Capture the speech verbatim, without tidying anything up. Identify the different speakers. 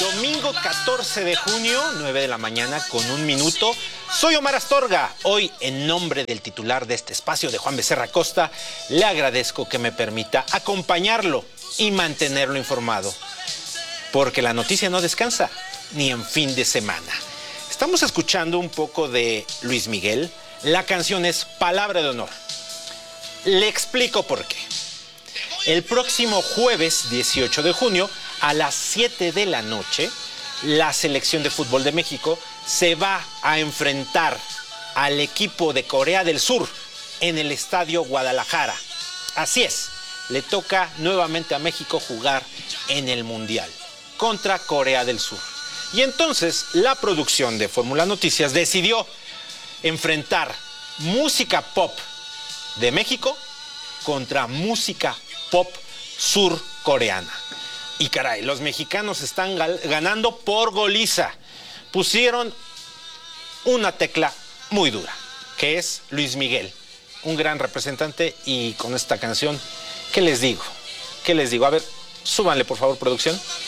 Speaker 1: Domingo catorce de junio, nueve de la mañana con un minuto. Soy Omar Astorga. Hoy, en nombre del titular de este espacio, de Juan Becerra Costa, le agradezco que me permita acompañarlo y mantenerlo informado. Porque la noticia no descansa, ni en fin de semana. Estamos escuchando un poco de Luis Miguel. La canción es Palabra de Honor. Le explico por qué. El próximo jueves dieciocho de junio, a las siete de la noche, la selección de fútbol de México se va a enfrentar al equipo de Corea del Sur en el Estadio Guadalajara. Así es, le toca nuevamente a México jugar en el Mundial contra Corea del Sur. Y entonces la producción de Fórmula Noticias decidió enfrentar música pop de México contra música pop surcoreana. Y caray, los mexicanos están ganando por goliza. Pusieron una tecla muy dura, que es Luis Miguel, un gran representante, y con esta canción, ¿qué les digo? ¿Qué les digo? A ver, súbanle por favor, producción.